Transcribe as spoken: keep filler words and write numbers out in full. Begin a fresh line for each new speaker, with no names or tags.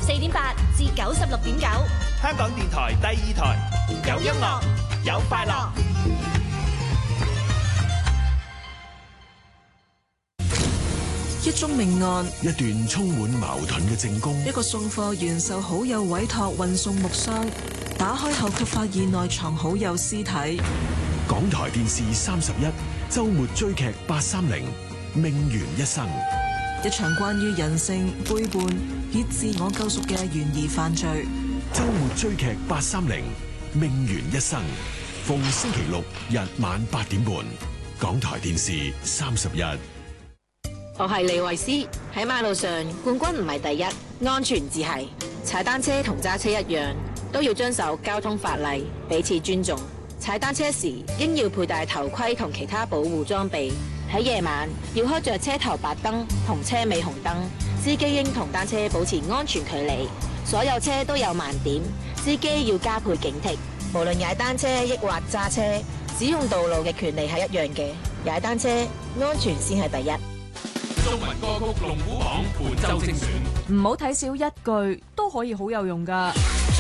四點八至九十六點九，
香港電台第二台，有音樂，有快樂。
一宗命案，
一段充滿矛盾嘅證供，
一個送貨員受好友委託運送木箱，打開後卻發現內藏好友屍體。
港台電視三十一周末追劇八三零，命懸一生，
一場關於人性背叛以自我救贖嘅懸疑犯罪。
周末追劇八三零，命懸一生，逢星期六日晚八點半，港台電視三十一。
我係李慧詩，喺馬路上冠軍唔係第一，安全至係。踩單車同揸車一樣，都要遵守交通法例，彼此尊重。踩單車時應要佩戴頭盔同其他保護裝備。喺夜晚要開着車頭白燈同車尾紅燈。司機應同單車保持安全距離。所有車都有盲點，司機要加倍警惕。無論踩單車抑或揸車，使用道路嘅權利係一樣嘅。踩單車安全先係第一。
中文歌曲龍虎榜本周精選，
唔好睇少一句，都可以好有用㗎。